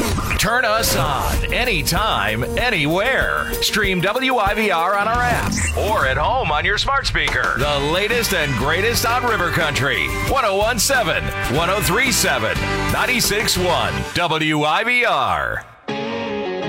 Turn us on anytime, anywhere. Stream WIVR on our app or at home on your smart speaker. The latest and greatest on River Country. 1017, 1037, 96.1 WIVR.